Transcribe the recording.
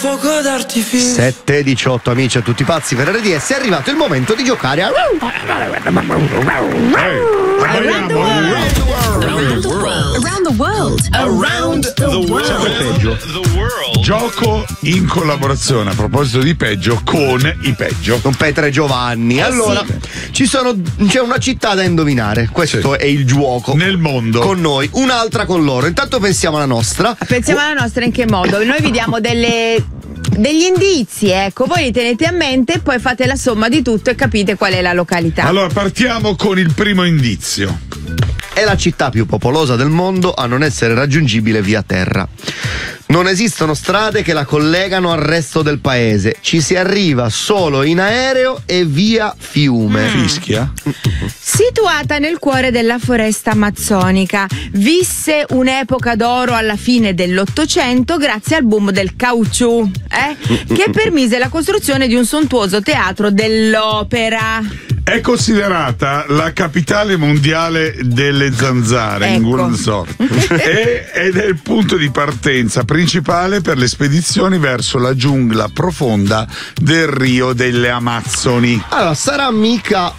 fuoco d'artificio. 7:18 amici a tutti pazzi per RDS, è arrivato il momento di giocare a Around the world. Gioco in collaborazione, a proposito di peggio, con i peggio. con Petra e Giovanni. Allora, c'è una città da indovinare. Questo è il gioco. Nel mondo. Con noi, un'altra con loro. Intanto pensiamo alla nostra. Pensiamo alla nostra in che modo? Noi vi diamo degli indizi, ecco, voi li tenete a mente e poi fate la somma di tutto e capite qual è la località. Allora, partiamo con il primo indizio. È la città più popolosa del mondo a non essere raggiungibile via terra. Non esistono strade che la collegano al resto del paese. Ci si arriva solo in aereo e via fiume. Fischia? Situata nel cuore della foresta amazzonica, visse un'epoca d'oro alla fine dell'Ottocento grazie al boom del caucciù, che permise la costruzione di un sontuoso teatro dell'opera. È considerata la capitale mondiale delle zanzare, Ecco. in Guangzhou, ed è il punto di partenza principale per le spedizioni verso la giungla profonda del Rio delle Amazzoni. Allora, sarà mica